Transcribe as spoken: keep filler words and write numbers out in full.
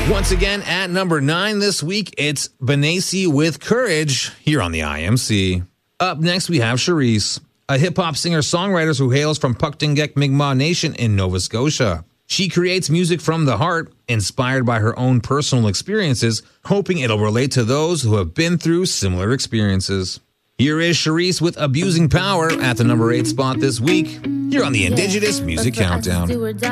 Once again, at number nine this week, it's Benassi with Courage here on the I M C. Up next, we have Cherise, a hip-hop singer-songwriter who hails from Puktingeck Mi'kmaq Nation in Nova Scotia. She creates music from the heart, inspired by her own personal experiences, hoping it'll relate to those who have been through similar experiences. Here is Cherise with Abusing Power at the number eight spot this week, here on the Indigenous Music Countdown.